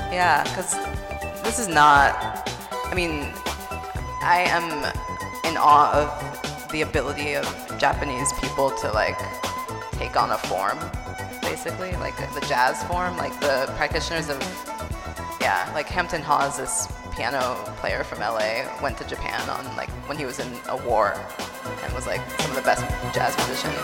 Yeah, because this is not. I mean, I am in awe of the ability of Japanese people to like take on a form, basically, like the jazz form. Like the practitioners of, yeah, like Hampton Hawes, this piano player from LA, went to Japan on like when he was in a war and was like some of the best jazz musicians.